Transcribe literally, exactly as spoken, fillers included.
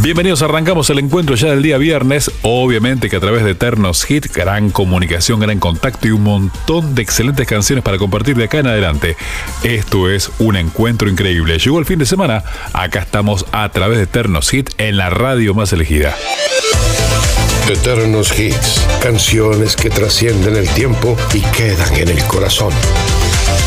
Bienvenidos, arrancamos el encuentro ya del día viernes. Obviamente que a través de Eternos Hit, gran comunicación, gran contacto y un montón de excelentes canciones para compartir de acá en adelante. Esto es un encuentro increíble. Llegó el fin de semana, acá estamos a través de Eternos Hit en la radio más elegida. Eternos Hits, canciones que trascienden el tiempo y quedan en el corazón.